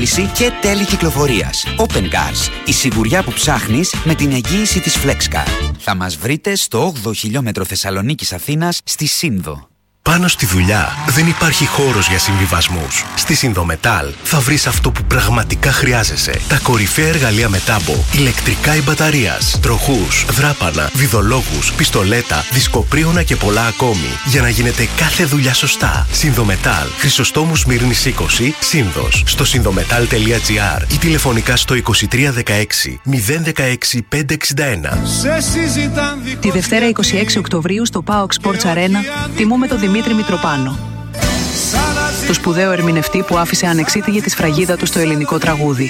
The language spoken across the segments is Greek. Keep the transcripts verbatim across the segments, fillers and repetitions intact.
Και τέλη κυκλοφορίας. Open Cars. Η σιγουριά που ψάχνεις με την εγγύηση της FlexCar. Θα μας βρείτε στο όγδοο χιλιόμετρο Θεσσαλονίκης Αθήνας στη Σύνδο. Πάνω στη δουλειά δεν υπάρχει χώρος για συμβιβασμούς. Στη Συνδομετάλ θα βρεις αυτό που πραγματικά χρειάζεσαι. Τα κορυφαία εργαλεία με τάμπο, ηλεκτρικά ή μπαταρίας, τροχούς, δράπανα, βιδολόγους, πιστολέτα, δισκοπρίωνα και πολλά ακόμη. Για να γίνεται κάθε δουλειά σωστά. Συνδομετάλ, Χρυσοστόμου Σμύρνης είκοσι, Σύνδος. Στο συνδομετάλ τελεία τζι άρ ή τηλεφωνικά στο είκοσι τρία δεκαέξι μηδέν δεκαέξι πεντακόσια εξήντα ένα. Τη Δευτέρα είκοσι έξι Οκτωβρίου στο πάοκ Sports Arena τιμούμε τον Δημήτρη Μητροπάνο, το σπουδαίο ερμηνευτή που άφησε ανεξίτηλη τη σφραγίδα του στο ελληνικό τραγούδι.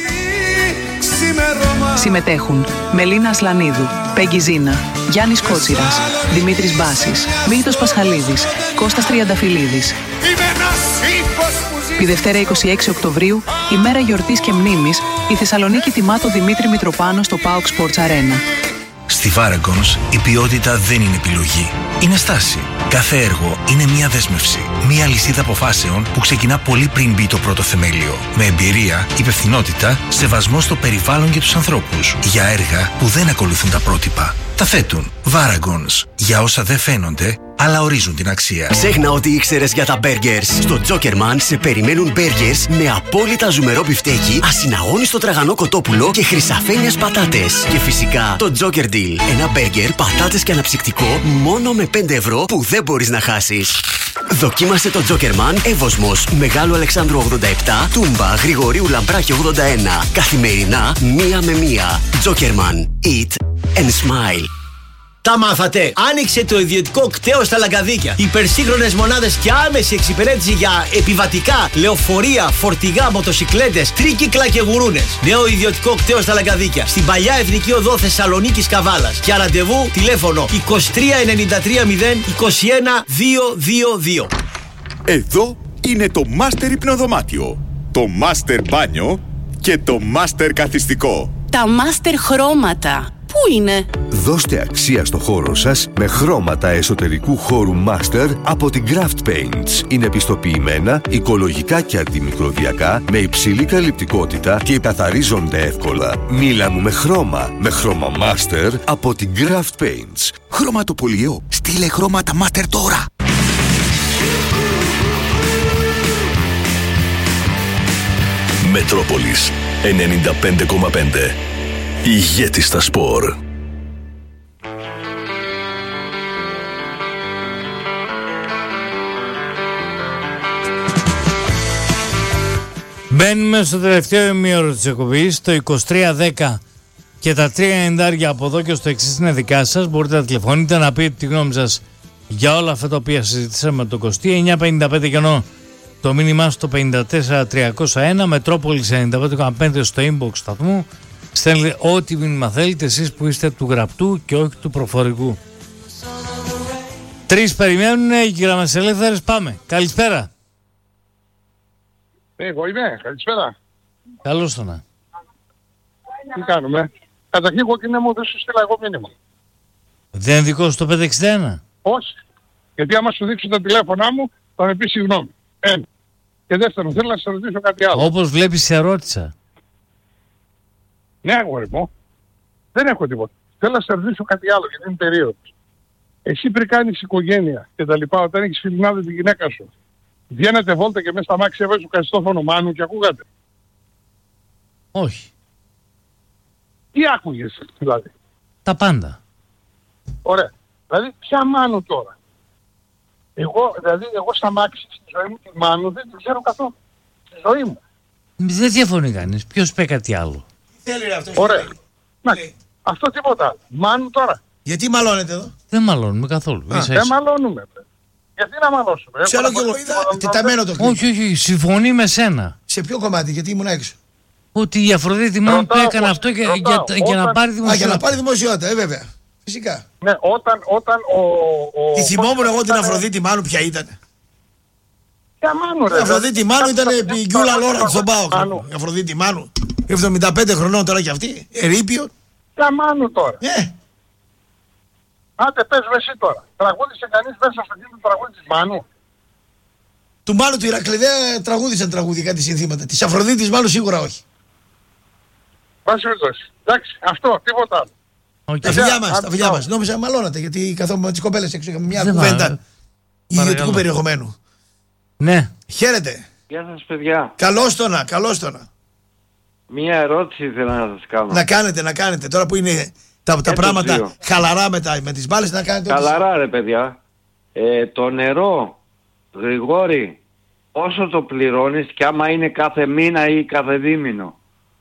Συμμετέχουν Μελίνα Ασλανίδου, Πέγγι Ζίνα, Γιάννης Κότσιρας, Δημήτρης Μπάσης, Μίλτος Πασχαλίδης, Κώστας Τριανταφυλλίδης. Τη Δευτέρα είκοσι έξι Οκτωβρίου, ημέρα γιορτής και μνήμης, η Θεσσαλονίκη τιμά τον Δημήτρη Μητροπάνο στο πάοκ Sports Arena. Στη Varagons η ποιότητα δεν είναι επιλογή. Είναι στάση. Κάθε έργο είναι μια δέσμευση. Μια λυσίδα αποφάσεων που ξεκινά πολύ πριν μπει το πρώτο θεμέλιο. Με εμπειρία, υπευθυνότητα, σεβασμό στο περιβάλλον και τους ανθρώπους. Για έργα που δεν ακολουθούν τα πρότυπα. Τα θέτουν. Varagons. Για όσα δεν φαίνονται, αλλά ορίζουν την αξία. Ξέχνα ότι ήξερες για τα burgers. Στο Jokerman σε περιμένουν burgers με απόλυτα ζουμερό μπιφτέκι, ασυναγώνιστο τραγανό κοτόπουλο και χρυσαφένιες πατάτες. Και φυσικά το Joker Deal. Ένα burger, πατάτες και αναψυκτικό μόνο με πέντε ευρώ που δεν μπορείς να χάσεις. Δοκίμασε το Jokerman Εύωσμος, Μεγάλου Αλεξάνδρου ογδόντα επτά, Τούμπα, Γρηγορίου Λαμπράκη ογδόντα ένα. Καθημερινά, μία με μία. Jokerman. Eat and smile. Τα μάθατε! Άνοιξε το ιδιωτικό κτέο στα Λαγκαδίκια. Υπερσύγχρονες μονάδες και άμεση εξυπηρέτηση για επιβατικά, λεωφορεία, φορτηγά, μοτοσικλέτες, τρίκυκλα και γουρούνες. Νέο ιδιωτικό κτέο στα Λαγκαδίκια. Στην παλιά Εθνική Οδό Θεσσαλονίκης Καβάλας. Για ραντεβού τηλέφωνο είκοσι τρία ενενήντα τρία μηδέν είκοσι ένα διακόσια είκοσι δύο. Εδώ είναι το Master Υπνοδωμάτιο, το Master Μπάνιο και το Master Καθιστικό. Τα Master Χρώματα. Πού είναι? Δώστε αξία στο χώρο σας με χρώματα εσωτερικού χώρου Master από την Craft Paints. Είναι πιστοποιημένα, οικολογικά και αντιμικροβιακά, με υψηλή καλυπτικότητα και καθαρίζονται εύκολα. Μίλα μου με χρώμα, με χρώμα Master από την Craft Paints. Χρωματοπολιό, στείλε χρώματα Master τώρα! Μετρόπολης ενενήντα πέντε κόμμα πέντε. Ηγέτη στα σπορ. Μπαίνουμε στο τελευταίο ημίωρο της εκπομπής, το είκοσι τρία δέκα και τα τρία ενενήντα από εδώ και στο εξής είναι δικά σας. Μπορείτε να τηλεφωνείτε να πείτε τη γνώμη σας για όλα αυτά τα οποία συζητήσαμε με τον Κωστή. Εννιά πενήντα πέντε και ενώ το μήνυμά στο πενήντα τέσσερα τριακόσια ένα, Μετρόπολης ενενήντα πέντε κόμμα πέντε στο inbox σταθμού. Στέλνετε ό,τι μήνυμα θέλετε εσείς που είστε του γραπτού και όχι του προφορικού. Τρεις περιμένουν, οι γραμμές ελεύθερες, πάμε. Καλησπέρα. Εγώ είμαι, καλησπέρα. Καλώς το να. Τι κάνουμε? Καταρχήν κόκκινε μου δεν σου στείλα εγώ μήνυμα. Δεν είναι δικό σου το πεντακόσια εξήντα ένα? Όχι. Γιατί άμα σου δείξω τα τηλέφωνά μου θα με πει συγγνώμη. Ένα. Και δεύτερον, θέλω να σε ρωτήσω κάτι άλλο. Όπως βλέπεις σε ρώτησα. Ναι, αγόρι μου. Δεν έχω τίποτα. Θέλω να σε ρωτήσω κάτι άλλο γιατί είναι περίοδος. Εσύ πριν κάνεις οικογένεια και τα λοιπά, όταν έχεις φιλινάδει τη γυναίκα σου, βγαίνετε βόλτα και μέσα στα μάξια έβαζε το καστόφωνο Μάνου και ακούγατε? Όχι. Τι άκουγες δηλαδή? Τα πάντα. Ωραία. Δηλαδή ποια Μάνου τώρα? Εγώ, δηλαδή εγώ στα μάξια στη ζωή μου τη Μάνου δεν την ξέρω καθόλου. Στη ζωή μου. Δεν διαφωνεί κανείς. Ποιος είπε κάτι άλλο? Θέλει ρε αυτός. Ωραία. Να, αυτό τίποτα. Μάνου τώρα. Γιατί μαλώνετε εδώ? Δεν μαλώνουμε καθόλου. Α, δεν μαλώνουμε. Γιατί να μαλώσουμε? Ξέρω κι εγώ, είδα τεταμένο το κλίμα. Όχι, όχι, συμφωνεί με σένα. Σε ποιο κομμάτι, γιατί ήμουν έξω? Ότι η Αφροδίτη μάλλον του έκανε αυτό για, για, για, για να πάρει δημοσιότητα. Α, για να πάρει δημοσιότητα, ε, βέβαια. Φυσικά. Ναι, όταν, όταν ο... ο τη θυμόμουν εγώ την Αφροδίτη Μάνου ποια ήταν. Ποια Μάνου ρε? Η Αφροδίτη Μάνου ήταν η Γκιούλα Λόρα στον ΠΑΟΚ. Η Αφροδίτη Μάνου. εβδομήντα πέντε χρονών τώρα κι αυτή. Ερείπιο. Ποια Μάνου τώρα? Ε. Άντε πες με εσύ τώρα. Τραγούδισε κανείς μέσα στο κίνητο τραγούδι της Μάνου? Του μάλλον του Ηρακλειδέα τραγούδισαν τραγούδι, κάτι συνθήματα. Της Αφροδίτης μάλλον σίγουρα όχι. Πάση περιπτώσει. Εντάξει, αυτό, τίποτα άλλο. Okay. Τα φιλιά μας, τα φιλιά μας. Νόμιζα μαλώνατε γιατί καθόμουν με τις κοπέλες έξω. Είχαμε μια κουβέντα ιδιωτικού περιεχομένου. Ναι. Χαίρετε. Γεια σας παιδιά. Καλώς το να, καλώς το να. Μία ερώτηση ήθελα να σας κάνω. Να κάνετε, να κάνετε. Τώρα που είναι τα, τα πράγματα δύο. χαλαρά με, τα, με τις μπάλες, να κάνετε. Χαλαρά ό,τι... ρε παιδιά. Ε, το νερό, Γρηγόρη, πόσο το πληρώνεις και άμα είναι κάθε μήνα ή κάθε δίμηνο?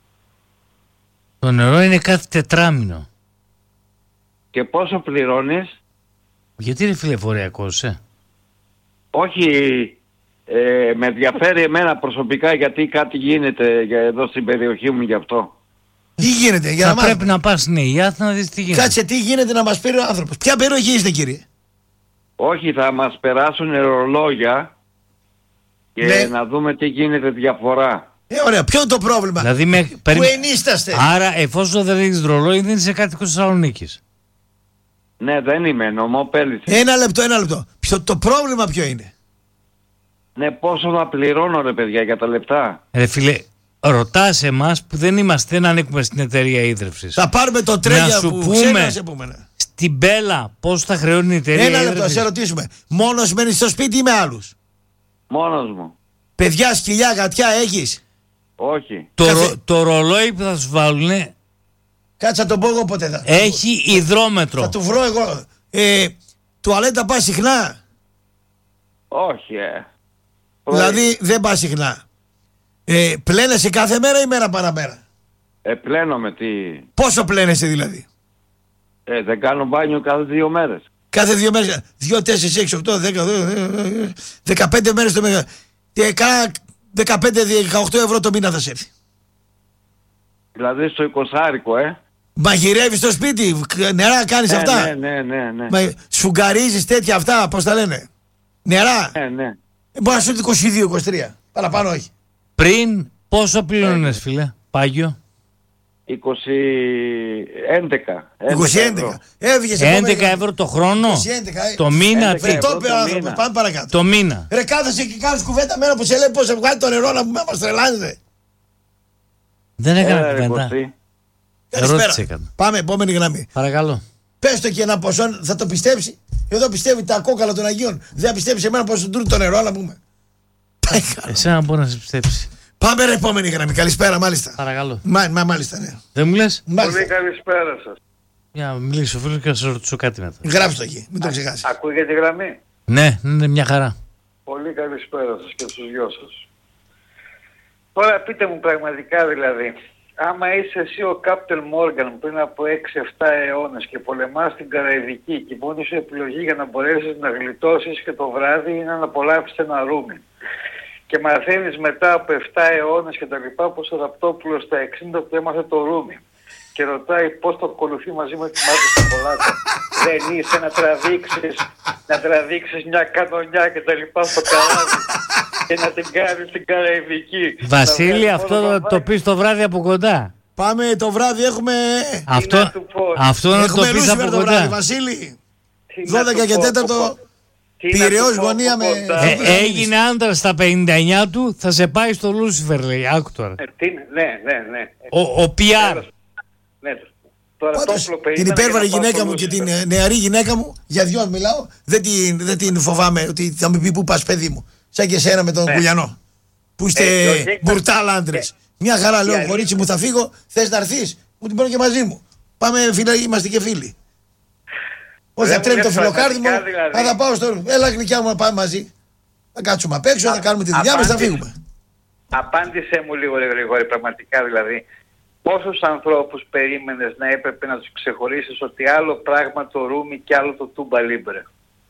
Το νερό είναι κάθε τετράμινο. Και πόσο πληρώνεις? Γιατί είναι φιλεφοριακός, ε? Όχι, ε, με ενδιαφέρει εμένα προσωπικά γιατί κάτι γίνεται εδώ στην περιοχή μου γι' αυτό. Τι γίνεται, για θα να πρέπει μάθουμε. να πας στην Αιγιάθ να δεις τι γίνεται. Κάτσε, τι γίνεται να μας πει ο άνθρωπος. Ποια περιοχή είστε, κύριε? Όχι, θα μας περάσουν ρολόγια και ναι. να δούμε τι γίνεται διαφορά. Ε, ωραία, ποιο είναι το πρόβλημα? Δηλαδή με... Πού περι... ενίσταστε? Άρα εφόσον δεν έχεις ρολόι δεν είσαι κάτοικος Θεσσαλονίκης. Ναι, δεν είμαι, νομοπέλης. Ένα λεπτό, ένα λεπτό. Ποιο, το πρόβλημα ποιο είναι? Ναι, πόσο θα πληρώνω ρε παιδιά για τα λεπτά? Ρε φίλε, ρωτάς εμάς που δεν είμαστε, δεν ανήκουμε στην εταιρεία ίδρυυσης. Θα πάρουμε το τρέλια που πούμε, ξέρει να σε πούμε. Στην Μπέλα πώς θα χρεώνει η εταιρεία Ένα λεπτό, ίδρυυσης. σε ρωτήσουμε. Μόνος μένεις στο σπίτι ή με άλλους? Μόνος μου. Παιδιά, σκυλιά, γατιά έχεις? Όχι. Το, Κάτσε. ρο, το ρολόι που θα σου βάλουνε Κάτσα τον πω εγώ ποτέ θα. έχει υδρόμετρο. Θα του βρω εγώ. Ε, τουαλέτα πας συχνά? Όχι, ε. Δηλαδή δεν πας συχνά. Ε, πλένεσαι κάθε μέρα ή μέρα παραμέρα? Ε, πλένομαι τι... Πόσο πλένεσαι δηλαδή? Ε, δεν κάνω μπάνιο κάθε δύο μέρες. Κάθε δύο μέρες. Δύο, τέσσερις, έξι, οκτώ, δέκα, δεκαπέντε μέρες το μήνα. Και κάνα δεκαπέντε με δεκαοκτώ ευρώ το μήνα θα σε έρθει. Δηλαδή στο εικοσάρικο, ε. Μαγειρεύεις στο σπίτι, νερά κάνεις ε, αυτά? Ναι, ναι, ναι, ναι. Μα, σφουγγαρίζεις τέτοια αυτά, πώς τα λένε? Νερά? Ναι, ναι. Ε, μπορεί να σου έρθει είκοσι δύο είκοσι τρία. Παραπάνω όχι. Πριν πόσο πλήρωνες φίλε, Πάγιο? είκοσι έντεκα. είκοσι έντεκα. Έβγες έντεκα ευρώ το χρόνο? είκοσι έντεκα, ε. Το μήνα? Δεν το είπε ο άνθρωπος. Πάμε παρακάτω. Το μήνα. Ρε κάθεσαι και κάνεις κουβέντα μέρα που σε λέει πως σε βγάλει το νερό να πούμε μας τρελάνετε. Δεν έκανα κουβέντα. Καλησπέρα. Πάμε επόμενη γραμμή. Παρακαλώ. Πες το και ένα ποσό θα το πιστέψει. Εδώ πιστεύει τα κόκαλα των Αγίων. Δεν θα πιστέψει εμένα πως του το νερό να πούμε. Εσένα μπορεί να σε πιστέψει. Πάμε ρε επόμενη γραμμή. Καλησπέρα μάλιστα. Παρακαλώ. Μα, μα μάλιστα ναι. Δεν μου λες? Πολύ καλησπέρα σας. Για να μιλήσω φίλο και να σας ρωτήσω κάτι μετά. Γράψτε το εκεί. Μην το ξεχάσεις. Ακούγεται η γραμμή? Ναι, είναι μια χαρά. Πολύ καλησπέρα σας και στους δυο σας. Τώρα πείτε μου πραγματικά δηλαδή, άμα είσαι εσύ ο Κάπτελ Μόργαν πριν από έξι εφτά αιώνες και πολεμάς την Καραϊβική και η μόνη σου επιλογή για να μπορέσεις να γλιτώσεις και το βράδυ είναι να απολαύσεις ένα ρούμι. Και μαθαίνεις μετά από εφτά αιώνες και τα λοιπά πως ο Ραπτόπουλος στα εξήντα του έμαθε το ρούμι. Και ρωτάει πώς το ακολουθεί μαζί με τη μάζα σοκολάτα. Δεν είσαι να τραβήξεις, να τραβήξεις μια κανονιά και τα λοιπά στο καράβι και να την κάνεις στην Καραϊβική. Βασίλη, αυτό το, το πεις το βράδυ από κοντά. Πάμε το βράδυ, έχουμε... Αυτό, αυτό να το πεις από κοντά. Βράδυ, Βασίλη. δώδεκα και τέταρτο. Πειραιώς γωνία με... Ε, έγινε άντρα στα πενήντα εννιά του, θα σε πάει στο Λούσιφερ, λέει. Άκου τώρα. Ε, τι, ναι, ναι, ναι. Ο, ο πι αρ. Ναι, τώρα Πάντως, την υπέρβαρη γυναίκα μου και την νεαρή γυναίκα μου, για δυο μιλάω, δεν την, δεν την φοβάμαι ότι θα μου πει πού πας παιδί μου. Σαν και εσένα με τον ναι. Κουλιανό. Που είστε ε, μπουρτάλ άντρες. Ε, Μια χαρά λέω, κορίτσι μου θα φύγω, θες να έρθεις, μου την παίρνω και μαζί μου. Πάμε φίλε, είμαστε και φίλοι. Όχι θα τρέμει το φιλοκάρδι μου, δηλαδή. Θα πάω στο... Έλα γλυκιά μου να πάμε μαζί. Θα κάτσουμε απ' έξω, θα κάνουμε τη δουλειά μας, θα φύγουμε. Απάντησέ μου λίγο Γρηγόρη, πραγματικά δηλαδή. Πόσους ανθρώπους περίμενες να έπρεπε να τους ξεχωρίσεις ότι άλλο πράγμα το ρούμι και άλλο το τούμπα λίμπρε?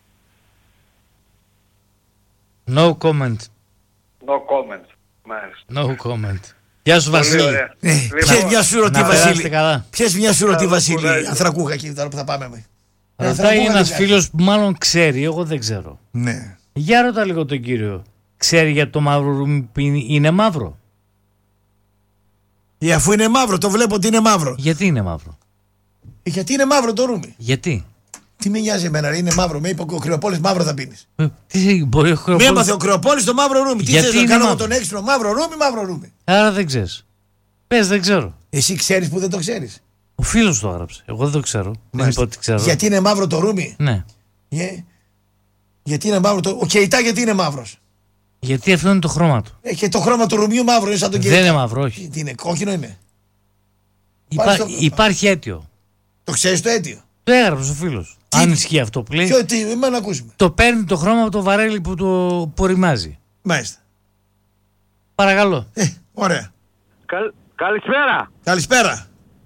No comment. No comment. Μάλιστα. No comment. Γεια σου Βασίλη. Ποιες μια σου ρωτή Βασίλη. Ποιες μια σου ρωτή Βασίλη. Ανθρακούχα εκεί τώρα που θα πάμε με. Ρωτάει ένας φίλος που μάλλον ξέρει, εγώ δεν ξέρω. Ναι. Για ρώτα λίγο τον κύριο. Ξέρει για το μαύρο ρούμι που είναι μαύρο? Ε, αφού είναι μαύρο, το βλέπω ότι είναι μαύρο. Γιατί είναι μαύρο? Ε, γιατί είναι μαύρο το ρούμι. Γιατί? Τι με νοιάζει εμένα, ρε, είναι μαύρο. Με είπε ο Κρυοπόλης μαύρο θα πίνεις. Ε, τι μπορεί ο Κρυοπόλης. Με έμαθε ο Κρυοπόλης το μαύρο ρούμι. Τι θες να κάνω με τον έξυπνο μαύρο ρούμι, μαύρο ρούμι. Άρα δεν ξέρεις. Πες, δεν ξέρω. Εσύ ξέρεις που δεν το ξέρεις. Ο φίλος το έγραψε. Εγώ δεν το ξέρω. Δεν είπα ότι ξέρω. Γιατί είναι μαύρο το ρούμι. Ναι. Yeah. Γιατί είναι μαύρο το. Ο Κεϊτά γιατί είναι μαύρος. Γιατί αυτό είναι το χρώμα του. Ε, και το χρώμα του ρουμιού μαύρο είναι σαν τον Κεϊτά. Δεν είναι μαύρο, όχι. Τι είναι, κόκκινο είναι. Υπά... Στο... Υπάρχει αίτιο. Το ξέρεις το αίτιο. Το έγραψε ο φίλος. Αν ισχύει αυτό που λέει. Ποιο τι, με να ακούσουμε. Το παίρνει το χρώμα από το βαρέλι που το που ρημάζει. Μάλιστα. Παρακαλώ. Ε, ωραία. Καλ... Καλησπέρα. Καλησπέρα.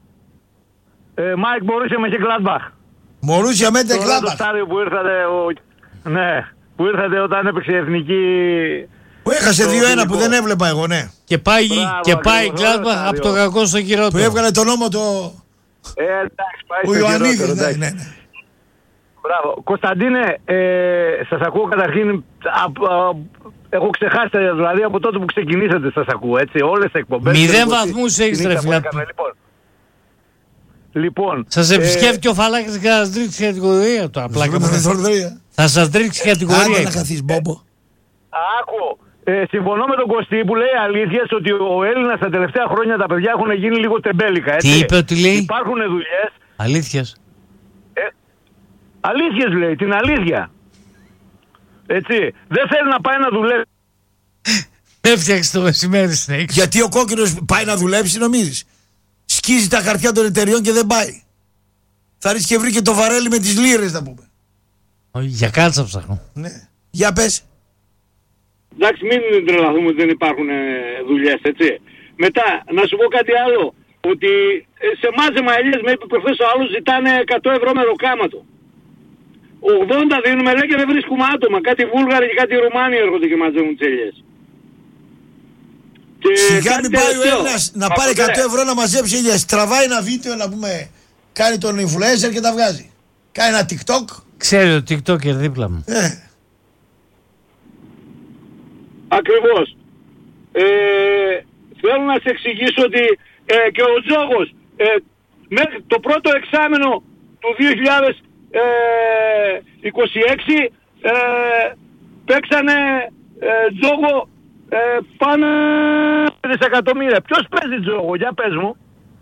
Ε, Μάικ Μπορούσια με και Gladbach. Μπορούσια με και Gladbach. Το στάδιο που ήρθατε, ο... ναι, που ήρθατε όταν έπαιξε η εθνική. Που έχασε δύο ένα που δεν έβλεπα εγώ, ναι. Και πάει, Μπράβο, και πάει Gladbach από το κακό στο χειρότερο. Που έβγαλε τον νόμο το. Ε, εντάξει, πάει ο Ιωαννίδης, ναι, ναι, ναι. Μπράβο. Κωνσταντίνε, ε, σας ακούω καταρχήν. Α, α, έχω ξεχάσει, δηλαδή από τότε που ξεκινήσατε σας ακούω, έτσι, όλες τις εκπομπές. Μηδέν βαθμούς έχεις ρε φίλε. Λοιπόν, λοιπόν σας επισκέφτηκε ε... ο Φαλάκης και θα σας ρίξει κατηγορία του. Απλά και θα σας ρίξει κατηγορία. Άντε να χαθείς, Μπόμπο. Άκου, ε, συμφωνώ με τον Κωστή που λέει αλήθειες ότι ο Έλληνας τα τελευταία χρόνια τα παιδιά έχουν γίνει λίγο τεμπέλικα, έτσι. Τι είπε ότι λέει. Υπάρχουν δουλειές. Αλήθειες. Ε, αλήθειες λέει, την αλήθεια. Έτσι, δεν θέλει να πάει να δουλεύει. Έφτιαξε το μεσημέρι στην. Γιατί ο κόκκινος πάει να δουλέψει, νομίζεις. Σκίζει τα χαρτιά των εταιριών και δεν πάει. Θα ρίξει και βρει και το βαρέλι με τις λίρες, να πούμε. Όχι, για κάτσα ψάχνω. Ναι. Για πες. Εντάξει, μην τρελαθούμε ότι δεν υπάρχουν ε, δουλειές, έτσι. Μετά, να σου πω κάτι άλλο. Ότι ε, σε μάζεμα ελιές, με είπε προχθές ο άλλος, ζητάνε εκατό ευρώ μεροκάματο. ογδόντα δίνουμε, λέει, και δεν βρίσκουμε άτομα. Κάτι Βούλγαροι και κάτι Ρουμάνοι έρχονται και μαζεύουν τις ελιές. Σιγά μην πάει ο Έλληνας να πάρει εκατό ευρώ να μαζέψει ελιές. Τραβάει ένα βίντεο, να πούμε, κάνει τον influencer και τα βγάζει. Κάνει ένα TikTok. Ξέρει ο TikToker δίπλα μου. Ε. Ακριβώς. Ε, θέλω να σε εξηγήσω ότι ε, και ο Τζόγος ε, μέχρι το πρώτο εξάμηνο του δύο χιλιάδες είκοσι έξι ε, παίξανε ε, Τζόγο ε, πάνω δισεκατομμύρια. Ποιος παίζει Τζόγο, για πες μου.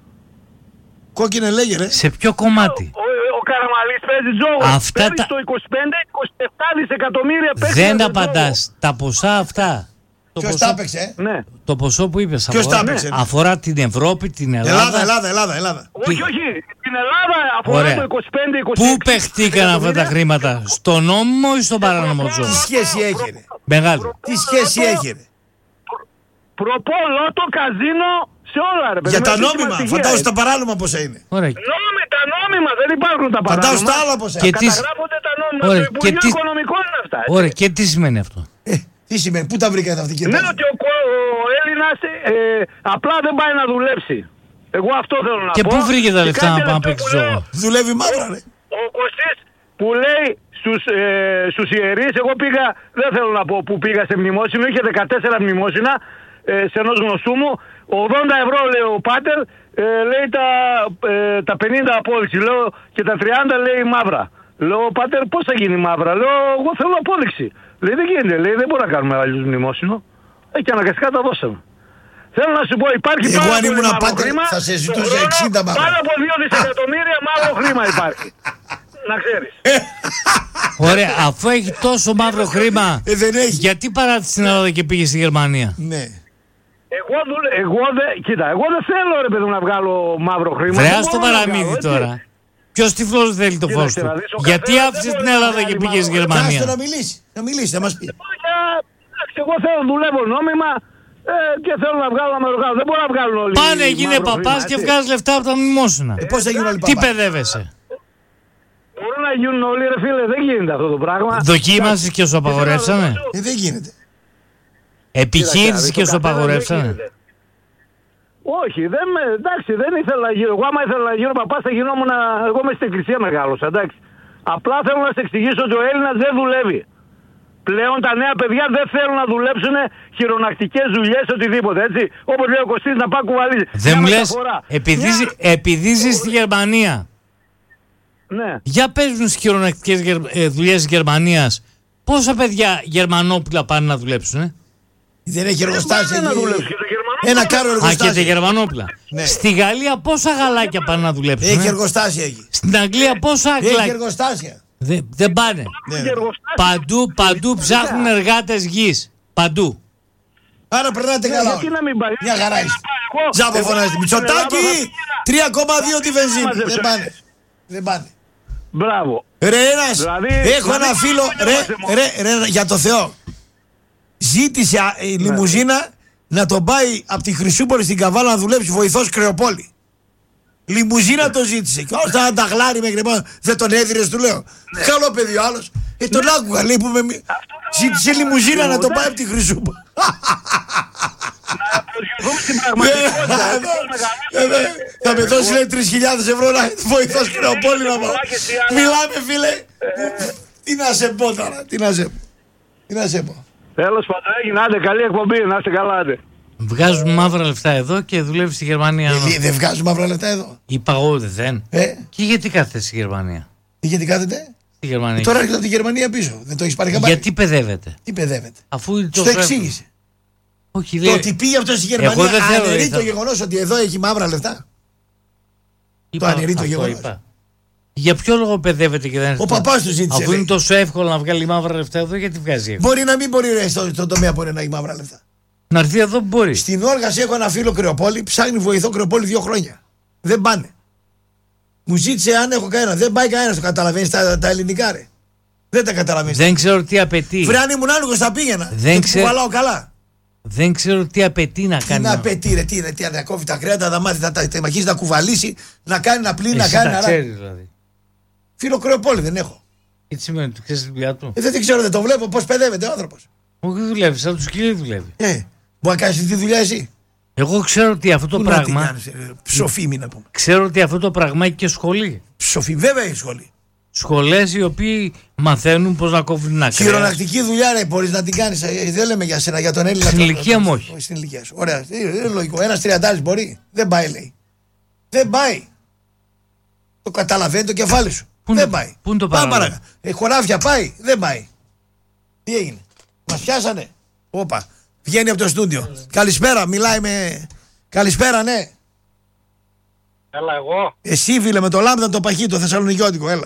Κόκκινε λέγε ρε. Σε ποιο κομμάτι. Ο, ο, ο Καραμαλής παίζει Τζόγο. Αυτά τα... το είκοσι πέντε είκοσι επτά δισεκατομμύρια παίζει. Δεν απαντάς. Τα ποσά αυτά. Ποιος ποσό... τα έπαιξε. Ναι. Το ποσό που είπες αφορά, τα έπαιξε, ναι. αφορά την Ευρώπη, την Ελλάδα. Ελλάδα, Ελλάδα, Ελλάδα. Ελλάδα. Όχι, όχι. Την Ελλάδα αφορά Ωραία. Το είκοσι πέντε είκοσι έξι. Πού παίχτηκαν αυτά τα χρήματα, στο νόμιμο ή στον παράνομο τζόγο. Τι σχέση έχει ρε. Μεγάλη. Τι σχέση έχει ρε. Προπό, λότο, καζίνο, σε όλα ρε παιδί. Για τα νόμιμα, φαντάζομαι τα παράνομα πόσα είναι. Ωραία. Νόμι, τα νόμιμα, δεν υπάρχουν τα παράνομα. Φαντάζομαι τα άλλα πόσα είναι. Καταγράφονται τα νόμιμα. Ωραία. Το Υπουργείο Οικονομικών είναι αυτά. Έτσι. Ωραία, και τι σημαίνει αυτό. Ε, τι σημαίνει, πού τα βρήκατε αυτή και ναι, ότι ο, ο Έλληνας ε, απλά δεν πάει να δουλέψει. Εγώ αυτό θέλω να και πω. Και πού βρήκε τα λεφτά να πάμε παίξει τζόγο. Δουλεύει μαύρα ρε. Ο, ο Κωστής που λέει στους, ε, στους ιερείς, εγώ πήγα, δεν θέλω να πω που πήγα σε μνημόσυνο, είχε δεκατέσσερα μνημόσυνα ε, σε ενός γνωστού μου, ογδόντα ευρώ λέει ο Πάτερ, ε, λέει τα, ε, τα πενήντα απόδειξη, λέω, και τα τριάντα λέει μαύρα. Λέω, Πάτερ, πώς θα γίνει μαύρα? Λέω, εγώ θέλω απόδειξη. Λέει, δεν γίνεται, λέει, δεν μπορούμε να κάνουμε αλλιώς μνημόσυνο. Ε, και αναγκαστικά τα δώσαμε. Θέλω να σου πω, υπάρχει εγώ πάρα αν πολύ ήμουν μαύρο χρήμα. Θα σε ζητούσα εξήντα μαύρα. Πάνω από δύο δισεκατομμύρια μαύρο χρήμα υπάρχει. Να ξέρεις. Ωραία, αφού έχει τόσο μαύρο χρήμα, ε, δεν έχει. γιατί παράτησε στην Ελλάδα και πήγε στη Γερμανία. Ναι. Εγώ, δουλε... εγώ, δε... Κοίτα, εγώ δεν θέλω ρε παιδί να βγάλω μαύρο χρήμα. Βρέα στο παραμύθι τώρα. Ποιος τυφλός θέλει το φως του. Γιατί άφησε την Ελλάδα και πήγε στη Γερμανία. Κάτσε να μιλήσει, να μιλήσει, να μας πει. Εγώ θέλω να δουλεύω νόμιμα ε, και θέλω να βγάλω να με βγάλω. Δεν μπορώ να βγάλω όλοι. Πάνε γίνε παπάς και βγάζει λεφτά από τα μνημόσυνα. Ε, πώς θα γίνουν όλοι τι παπάς. παιδεύεσαι. Μπορούν να γίνουν όλοι ρε φίλε, δεν γίνεται αυτό το πράγμα. Δοκίμασες και σου απαγορεύσανε. Ε, δεν γίνεται. Επιχείρησες και σου απαγορεύσανε. Όχι, δεν με, εντάξει, δεν ήθελα να γίνω. Εγώ άμα ήθελα να γίνω παπάς θα γινόμουν, εγώ είμαι στην εκκλησία μεγάλωσα, εντάξει. Απλά θέλω να σε εξηγήσω ότι ο Έλληνας δεν δουλεύει. Πλέον τα νέα παιδιά δεν θέλουν να δουλέψουν χειρονακτικές δουλειές, οτιδήποτε, έτσι. Όπως λέει ο Κωστής, να πάει κουβαλίζει. Δεν μου λες, επειδή, μια... επειδή ζεις στη Γερμανία. Ναι. Για πες μου στις χειρονακτικές ε, δουλειές της Γερμανίας, πόσα παιδιά Γερμανόπουλα πάνε να δουλέψουν, ε? Δεν έχει εργοστάσια. Να δουλέψουν. Ένα κάρο εργοστάσιο. Α, και τα Γερμανόπουλα. Ναι. Στη Γαλλία πόσα γαλάκια πάνε να δουλέψουν, Έχει ε? εργοστάσια εκεί. Στην Αγγλία πόσα Έχει γλάκια. εργοστάσια. Δεν, δεν πάνε. Ναι. Παντού, παντού ψάχνουν εργάτες γης. Παντού. Άρα περνάτε καλά. Γιατί να μην πάει. Μια χαρά είστε. Τζάμπο φωνάζετε. Μητσοτάκη, τρία κόμμα δύο τη βενζίνη. Δεν πάνε. Δεν πάνε. Μπράβο. Ρε ένας, Δηλαδή, έχω δηλαδή, ένα φίλο, ρε, ρε, ρε, για το Θεό. Ζήτησε η λιμουζίνα να τον πάει από τη Χρυσούπολη στην Καβάλα να δουλέψει βοηθός Κρεοπόλη. Λιμουζίνα το ζήτησε. Και όταν να τα γλάρει μέχρι πάνω, δεν τον έδιρες, του λέω. Καλό παιδί ο άλλος. Ε, τον άκουγα, λέει που με. Ζήτησε λιμουζίνα να τον πάει από τη Χρυσούπολη. Θα με δώσει, λέει, τρεις χιλιάδες ευρώ να βοηθός Κρεοπόλη να πάω. Μιλάμε, φίλε. Τι να σε πω τώρα, τι να σε πω. Τι να σε πω. Τέλος πάντων, έγινε, άντε, καλή εκπομπή, να είστε καλά, άντε. Βγάζουν μαύρα λεφτά εδώ και δουλεύει στη Γερμανία. Ε, δεν βγάζουν μαύρα λεφτά εδώ. Είπα εγώ δεν. Ε. Και γιατί κάθεται στη Γερμανία. Γιατί κάθεται. Στη Γερμανία. Ε, τώρα έρχεται από τη Γερμανία πίσω. Δεν το έχει πάρει χαμπάρι. Γιατί παιδεύεται. Τι παιδεύεται. Αφού το εξήγησε. Όχι, το ότι πήγε αυτό στη Γερμανία αναιρεί θα... το γεγονός ότι εδώ έχει μαύρα λεφτά. Είπα, το αναιρεί το γεγονός. Για ποιο λόγο παιδεύεται και δεν. Ο παπάς του ζήτησε. Αφού λέει. Είναι τόσο εύκολο να βγάλει μαύρα λεφτά εδώ, γιατί βγάζει. Μπορεί να μην μπορεί ρε, στο, στο τομέα μπορεί να έχει μαύρα λεφτά. Να έρθει εδώ μπορεί. Στην Όργαση έχω ένα φίλο Κρεοπόλη, ψάχνει βοηθό Κρεοπόλη δύο χρόνια. Δεν πάνε. Μου ζήτησε αν έχω κανένα. Δεν πάει κανένα, το καταλαβαίνει τα, τα ελληνικά ρε. Δεν τα καταλαβαίνει. Δεν ξέρω τι απαιτεί. Βρε, αν ήμουν άλογος θα πήγαινα. Δεν ξέρω. Κουβαλάω καλά. Δεν ξέρω τι απαιτεί να κάνει. Τι να απαιτεί, ρε, τι, ρε, τι, να κόβει τα κρέατα, να μάθει, να τα αρχίσει να κουβαλήσει, να κάνει, να πλύνει, να κάνει. Να ξέρει δηλαδή. Φίλο Κρεοπόλη δεν έχω. Τι σημαίνει, του ξέρει τη δουλειά του. Ε, δεν ξέρω, δεν το βλέπω πώ παιδεύεται ο άνθρωπο. Όχι, δουλεύει, σαν του σκύλοι δουλεύει. Ε, μπορεί να κάνει τη δουλειά εσύ. Εγώ ξέρω ότι αυτό το Πού πράγμα. Να κάνεις, ε, ψοφίμη να πούμε. Ξέρω ότι αυτό το πράγμα έχει και σχολή. Ψοφίμη, βέβαια έχει σχολή. Σχολές οι οποίοι μαθαίνουν πώς να κόβουν ένα κρέας. Χειρονακτική δουλειά, ρε, μπορεί να την κάνει. Ε, δεν λέμε για σένα, για τον Έλληνα. Στην ηλικία μου, όχι. Στην ηλικία σου. Ωραία, είναι λογικό. Ένα τριαντάρι μπορεί. Δεν πάει, λέει. Δεν πάει. Το καταλαβαίνει το κεφάλι σου. Πού δεν το, πάει. Πού είναι το παράδειγμα. Ε, χωράφια πάει. Δεν πάει. Τι έγινε. Μας πιάσανε. Όπα. Βγαίνει από το στούντιο. Καλησπέρα, μιλάει με. Καλησπέρα, ναι. Έλα, εγώ. Εσύ, φίλε, με το λάμπτα το παχύ, το θεσσαλονικιώτικο, έλα.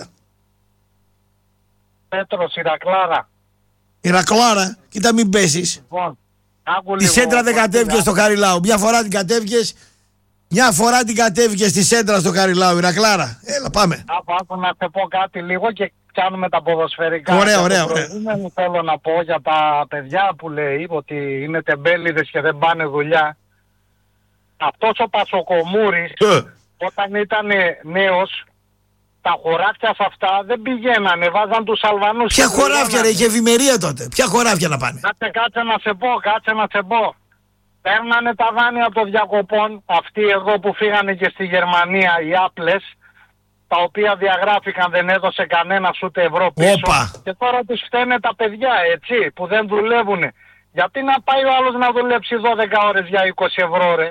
Πέτρος, Ηρακλάρα. Ηρακλάρα, κοίτα μην πέσεις. Λοιπόν, τη Σέντρα δεν κατέβηκες στο Χαριλάου. Μια φορά την κατέβηκες. Μια φορά την κατέβηκες στη Σέντρα στο Χαριλάου, Ηρακλάρα. Έλα, πάμε. Άκου, άκου να σε πω κάτι λίγο και κάνουμε τα ποδοσφαιρικά. Ωραία, ωραία, ωραία. Δεν θέλω να πω για τα παιδιά που λέει ότι είναι τεμπέληδες και δεν πάνε δουλειά. Αυτός ο Πασοκομούρης, ε. όταν ήταν νέος, τα χωράφια σε αυτά δεν πηγαίνανε, βάζαν τους Αλβανούς. Ποια χωράφια ρε, είχε ευημερία τότε. Ποια χωράφια να πάνε. Κάτσε, κάτσε να σε πω, κάτσε να σε πω. Παίρνανε τα δάνεια από το διακοπών, αυτοί εδώ που φύγανε και στη Γερμανία, οι άπλες, τα οποία διαγράφηκαν, δεν έδωσε κανένας ούτε ευρώ πίσω. Όπα. Και τώρα τους φταίνε τα παιδιά, έτσι, που δεν δουλεύουν. Γιατί να πάει ο άλλος να δουλέψει δώδεκα ώρες για είκοσι ευρώ, ρε.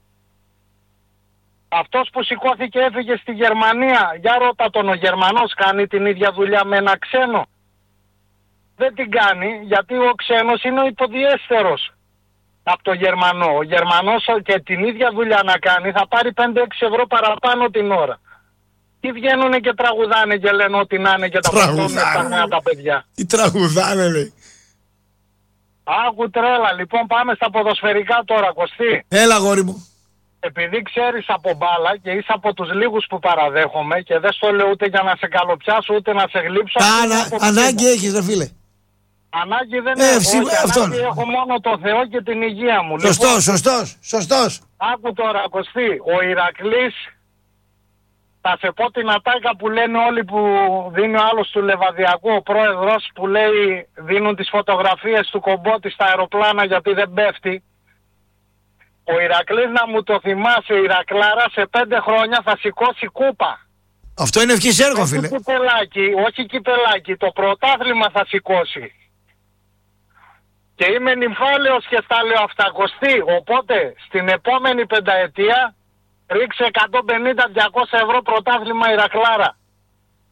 Αυτός που σηκώθηκε έφυγε στη Γερμανία, για ρώτα τον, ο Γερμανός κάνει την ίδια δουλειά με ένα ξένο. Δεν την κάνει, γιατί ο ξένος είναι ο υποδιέστερος από το Γερμανό. Ο Γερμανός και την ίδια δουλειά να κάνει θα πάρει πέντε έξι ευρώ παραπάνω την ώρα. Τι βγαίνουνε και τραγουδάνε και λένε ότι να είναι και τα πρωτόβια τα παιδιά. Τι τραγουδάνε, λέει. Άκου τρέλα, λοιπόν πάμε στα ποδοσφαιρικά τώρα, Κωστή. Έλα, γόρι μου. Επειδή ξέρεις από μπάλα και είσαι από τους λίγους που παραδέχομαι και δεν στο λέω ούτε για να σε καλοπιάσω ούτε να σε γλύψω. Ανα, ανάγκη έχεις ρε φίλε. Ανάγκη δεν ε, έχω, ψη, ανάγκη έχω μόνο το Θεό και την υγεία μου. Σωστός, λοιπόν, σωστός, σωστός. Άκου τώρα Κωστή, ο Ηρακλής, θα σε πω την ατάκα που λένε όλοι που δίνει ο άλλος του Λεβαδιακού, ο πρόεδρος που λέει δίνουν τις φωτογραφίες του Κομπότη στα αεροπλάνα γιατί δεν πέφτει. Ο Ηρακλής, να μου το θυμάσαι, η Ηρακλάρα σε πέντε χρόνια θα σηκώσει κούπα. Αυτό είναι ευχής έργο, φίλε. Όχι κυπελάκι, όχι κυπελάκι, το πρωτάθλημα θα σηκώσει. Και είμαι νυμφάλαιος και στα λέω αυτά, Κωστή. Οπότε στην επόμενη πενταετία ρίξε εκατόν πενήντα με διακόσια ευρώ πρωτάθλημα Ηρακλάρα.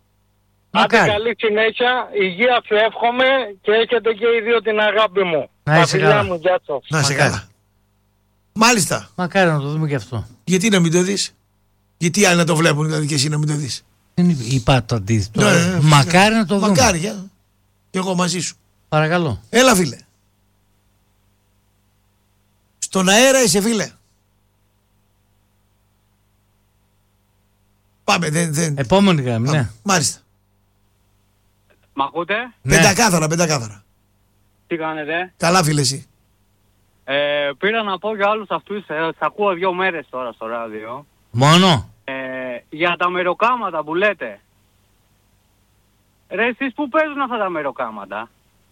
Άντε καλή συνέχεια, υγεία σου εύχομαι και έχετε και οι δύο την αγάπη μου. Να είσαι καλά. Μου, γεια σας. Να είσαι καλά. Μάλιστα. Μακάρι να το δούμε και αυτό. Γιατί να μην το δεις? Γιατί άλλοι να το βλέπουν, δηλαδή και εσύ να μην το δεις? Δεν είπα το αντίθετο. Ναι, ναι, μακάρι να το δούμε. Μακάρι, για. Και εγώ μαζί σου. Παρακαλώ. Έλα φίλε. Στον αέρα είσαι φίλε. Πάμε, δεν... δεν... Επόμενη γραμμή, ναι. Μάλιστα. Μ' ακούτε? Ναι. Πεντακάθαρα, πεντακάθαρα. Τι κάνετε? Καλά φίλε εσύ. Ε, πήρα να πω για όλους αυτούς, ε, σας ακούω δύο μέρες τώρα στο ράδιο. Μόνο? Ε, για τα μεροκάματα που λέτε. Ρε εσείς που παίζουν αυτά τα μεροκάματα?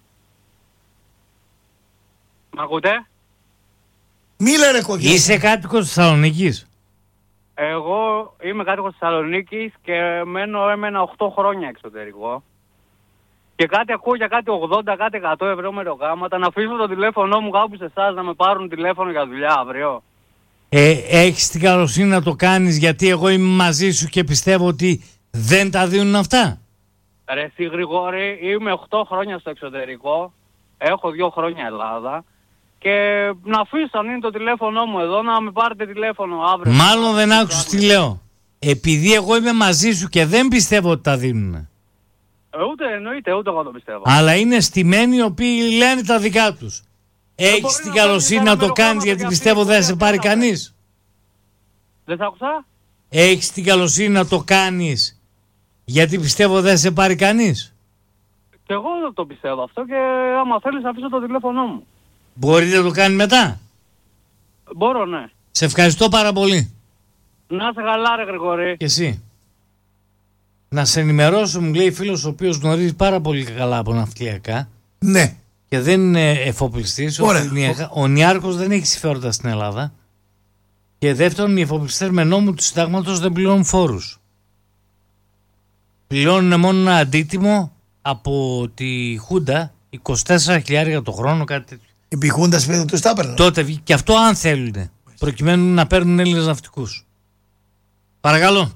Μ' ακούτε? Μίλα ρε κοκκίνη. Είσαι κάτοικος της Θεσσαλονίκης? Εγώ είμαι κάτοικος της Θεσσαλονίκης και μένω έμενα οκτώ χρόνια εξωτερικό. Και κάτι ακούω για κάτι ογδόντα, κάτι εκατό ευρώ μεροκάματα. Να αφήσω το τηλέφωνο μου κάπου σε εσάς να με πάρουν τηλέφωνο για δουλειά αύριο. Ε, έχεις την καλοσύνη να το κάνεις, γιατί εγώ είμαι μαζί σου και πιστεύω ότι δεν τα δίνουν αυτά. Ρε εσύ Γρηγόρη, είμαι οκτώ χρόνια στο εξωτερικό. Έχω δύο χρόνια Ελλάδα. Και να αφήσω αν είναι το τηλέφωνο μου εδώ να με πάρετε τηλέφωνο αύριο. Μάλλον δεν άκουσες τι λέω. Επειδή εγώ είμαι μαζί σου και δεν πιστεύω ότι τα δίνουν. Ε, ούτε εννοείται, ούτε εγώ το πιστεύω. Αλλά είναι στημένοι οι οποίοι λένε τα δικά τους. Έχεις την καλοσύνη να το κάνεις, γιατί πιστεύω δεν σε πάρει κανείς. Δεν σ' άκουσα. Έχεις την καλοσύνη να το κάνεις, γιατί πιστεύω δεν σε πάρει κανείς. Και εγώ δεν το πιστεύω αυτό και άμα θέλεις αφήσω το τηλέφωνο μου. Μπορείτε να το κάνει μετά? Μπορώ, ναι. Σε ευχαριστώ πάρα πολύ. Να είσαι καλά ρε Γρηγόρη. Και εσύ. Να σε ενημερώσω, μου λέει φίλος ο οποίος γνωρίζει πάρα πολύ καλά από ναυτιλιακά. Ναι. Και δεν είναι εφοπλιστής. Ο, ο Νιάρχος δεν έχει συμφέροντα στην Ελλάδα. Και δεύτερον, οι εφοπλιστές με νόμο του συντάγματος δεν πληρώνουν φόρους. Πληρώνουν μόνο ένα αντίτιμο από τη Χούντα, είκοσι τέσσερα χιλιάδες το χρόνο, κάτι τέτοιο. Επί Χούντα σπίτι τους τα έπαιρναν. Τότε βγήκε και αυτό αν θέλουν, προκειμένου να παίρνουν Έλληνες ναυτικούς. Παρακαλώ.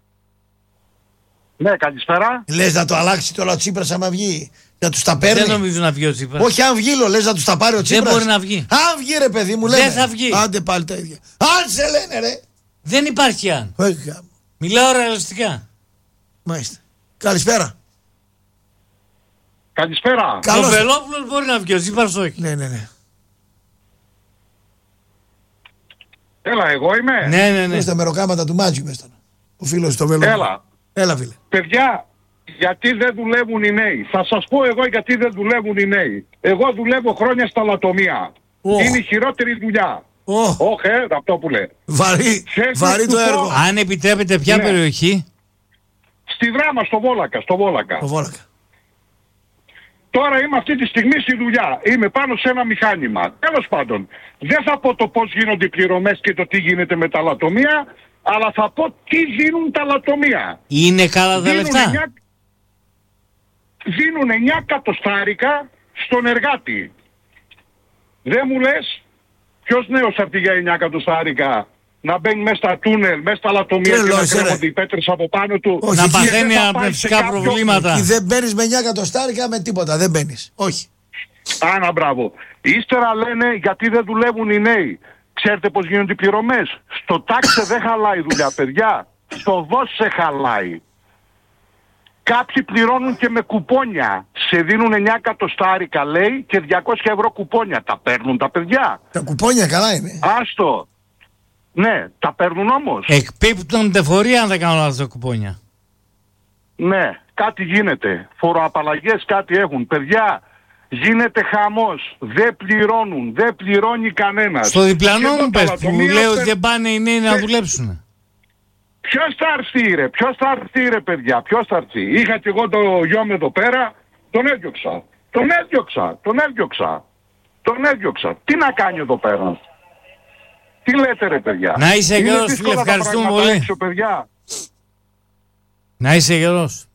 Ναι, καλησπέρα. Λες να το αλλάξει τώρα ο Τσίπρας άμα βγει? Να τους τα παίρνει? Δεν νομίζω να βγει ο Τσίπρας. Όχι, αν βγει, λες να τους τα πάρει ο Τσίπρας? Δεν μπορεί να βγει. Αν βγει ρε παιδί μου, λένε. Δεν θα βγει. Άντε πάλι τα ίδια. Αν σε λένε ρε. Δεν υπάρχει αν. Μιλάω ρεαλιστικά. Μάλιστα. Καλησπέρα. Καλησπέρα. Ο Βελόπουλος μπορεί να βγει, ο Τσίπρας όχι. Ναι, ναι, ναι. Έλα, εγώ είμαι. Ναι, ναι, ναι. Στα μεροκάματα του Μάτζιου μες τώρα. Ο φίλος του Βελόπουλου. Έλα. Έλα, φίλε. Παιδιά, γιατί δεν δουλεύουν οι νέοι? Θα σας πω εγώ γιατί δεν δουλεύουν οι νέοι. Εγώ δουλεύω χρόνια στα λατομεία. Oh. Είναι η χειρότερη δουλειά. Όχι, oh. oh, ε, αυτό που λέει. Βαρύ, βαρύ το έργο. Αν επιτρέπετε, ποια ναι. περιοχή? Στη Δράμα, στο Βόλακα. Στο Βόλακα. Στο Βόλακα. Τώρα είμαι αυτή τη στιγμή στη δουλειά. Είμαι πάνω σε ένα μηχάνημα. Τέλος πάντων, δεν θα πω το πώς γίνονται οι πληρωμές και το τι γίνεται με τα λατομεία, αλλά θα πω τι δίνουν τα λατομεία. Είναι καλά τα λεφτά. εννιά... Δίνουν εννιά κατοστάρικα στον εργάτη. Δεν μου λες ποιος νέος θα έρθει για εννιά κατοστάρικα να μπαίνει μέσα στα τούνελ, μέσα στα λατομεία και να κρέμονται οι πέτρες από πάνω του. Όχι, να παθαίνει αναπνευστικά προβλήματα. Εκεί δεν μπαίνεις με εννιά κατοστάρικα με τίποτα, δεν μπαίνεις. Όχι. Άνα μπράβο. Ύστερα λένε γιατί δεν δουλεύουν οι νέοι. Ξέρετε πώς γίνονται οι πληρωμές? Στο τάξε δεν χαλάει δουλειά, παιδιά. Στο δώσε χαλάει. Κάποιοι πληρώνουν και με κουπόνια. Σε δίνουν εννιά κατοστάρικα λέει και διακόσια ευρώ κουπόνια. Τα παίρνουν τα παιδιά. Τα κουπόνια καλά είναι. Άστο. Ναι, τα παίρνουν όμως. Εκπίπτουν τεφορία αν δεν κάνω λάθος τα κουπόνια. Ναι, κάτι γίνεται. Φοροαπαλλαγές κάτι έχουν. Παιδιά, γίνεται χαμός. Δεν πληρώνουν. Δεν πληρώνει κανένας. Στο διπλανό μου πες που μου λέει ότι δεν πάνε οι νέοι να δουλέψουν. Ποιος θα έρθει ρε, ποιος θα έρθει ρε παιδιά, ποιος θα έρθει? Είχα και εγώ το γιο μου εδώ πέρα, τον έδιωξα. Τον έδιωξα, τον έδιωξα. Τον έδιωξα. Τι να κάνει εδώ πέρα? Τι λέτε ρε παιδιά? Να είσαι γερός φίλε, ευχαριστούμε πολύ. Έξω, παιδιά. Να είσαι γερός.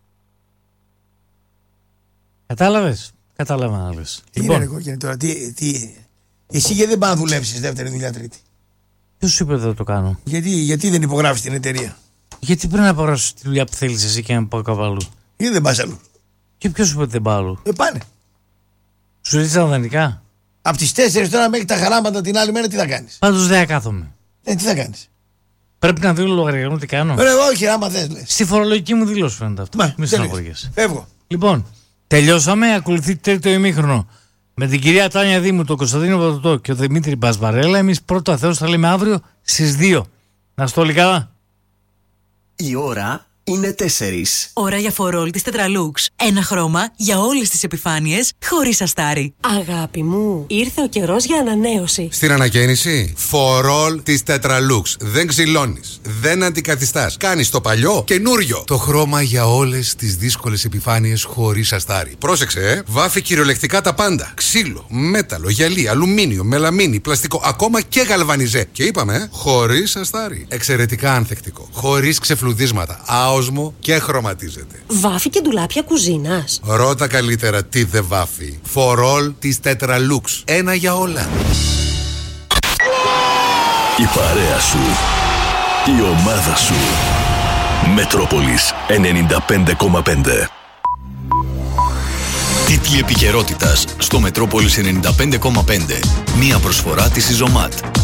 Κατάλαβες? Κατάλαβα να λες. Τι λοιπόν. Είναι ρε κόκκινη τώρα, τι, τι... Εσύ γιατί δεν πας να δουλέψεις δεύτερη δουλειά τρίτη? Ποιος σου είπε δεν το κάνω? Γιατί, γιατί δεν υπογράφεις την εταιρεία? Γιατί πρέπει να υπογράψεις τη δουλειά που θέλεις εσύ και να πάω κάπου αλλού? Ή δεν πας αλλού. Και ποιος σου είπε ότι δεν πάω αλλού? Ε, πάνε. Σου ζήτησαν δανεικά. Από τις τέσσερις τώρα μέχρι τα χαράματα την άλλη μέρα τι θα κάνεις? Πάντως δεν κάθομαι. Ε, τι θα κάνεις? Πρέπει να δίνω λογαριασμό τι κάνω. Ε, όχι, άμα θες λες. Στη φορολογική μου δήλωση φαίνεται αυτό. Μα, μη στεναχωριέσαι. Φεύγω. Λοιπόν, τελειώσαμε. Ακολουθεί τρίτο ημίχρονο. Με την κυρία Τάνια Δήμου, τον Κωνσταντίνο Παπαδοτό και τον Δημήτρη Μπασβαρέλα. Εμείς πρώτο Αθέος θα λέμε αύριο στις δύο. Να στο όλοι καλά. Η ώρα είναι τέσσερις. Ώρα για φορόλ της Tetralux. Ένα χρώμα για όλες τις επιφάνειες, χωρίς αστάρι. Αγάπη μου, ήρθε ο καιρός για ανανέωση. Στην ανακαίνιση, φορόλ της Tetralux. Δεν ξυλώνεις, δεν αντικαθιστάς. Κάνεις το παλιό καινούριο. Το χρώμα για όλες τις δύσκολες επιφάνειες χωρίς αστάρι. Πρόσεξε, ε. Βάφει κυριολεκτικά τα πάντα. Ξύλο, μέταλλο, γυαλί, αλουμίνιο, μελαμίνη, πλαστικό, ακόμα και γαλβανιζέ. Και είπαμε, ε, χωρίς αστάρι. Εξαιρετικά ανθεκτικό. Χωρίς ξεφλουδίσματα. Άοσμο και χρωματίζεται. Βάφει και ντουλάπια κουζίνας. Ρώτα καλύτερα τι δεν βάφει. Φορόλ της Tetralux. Ένα για όλα. Η παρέα σου. Η ομάδα σου. Μετρόπολης ενενήντα πέντε κόμμα πέντε. Τίτλοι επικαιρότητας στο Μετρόπολης ενενήντα πέντε κόμμα πέντε. Μία προσφορά της Ιζωμάτ.